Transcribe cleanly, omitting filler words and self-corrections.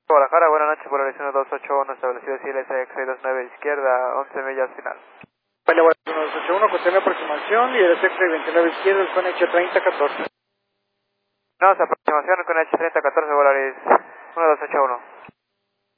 Guadalajara, buenas noches, Polaris 1281, establecido CLS X29 izquierda, 11 millas final. Vale, 1281, cuestión de aproximación, y el X29 izquierda, el con H3014. No, aproximación con H3014, Polaris 1281.